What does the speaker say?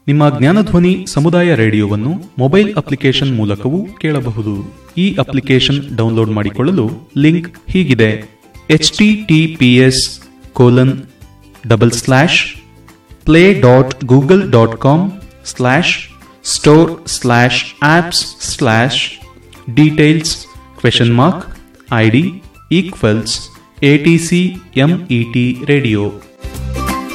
ನಿಮ್ಮ ಜ್ಞಾನಧ್ವನಿ ಸಮುದಾಯ ರೇಡಿಯೋವನ್ನು mobile application ಮೂಲಕವೂ ಕೇಳಬಹುದು. ಈ ಅಪ್ಲಿಕೇಶನ್ ಡೌನ್ಲೋಡ್ ಮಾಡಿಕೊಳ್ಳಲು ಲಿಂಕ್ ಹೀಗಿದೆ: https://play.google.com/store/apps/details ?ID =ATCMET radio.